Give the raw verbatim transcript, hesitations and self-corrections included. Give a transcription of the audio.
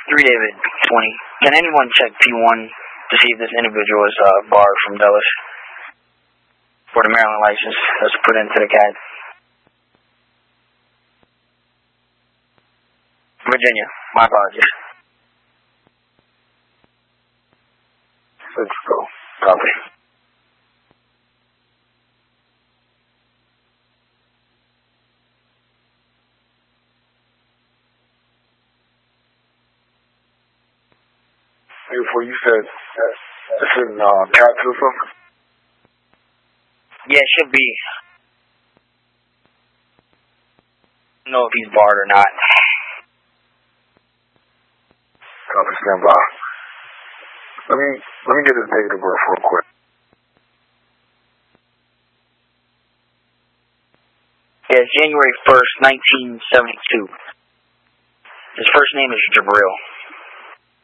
three David twenty. Can anyone check P one to see if this individual is uh, barred from Dulles for the Maryland license that's put into the C A D? Virginia, my apologies. Let's go. Copy. Before you said it's in uh, Cats or something? Yeah, it should be. I don't know if he's barred or not. Copy, stand by. Let me let me get his date of birth real quick. Yeah, it's January first, nineteen seventy-two. His first name is Jabril.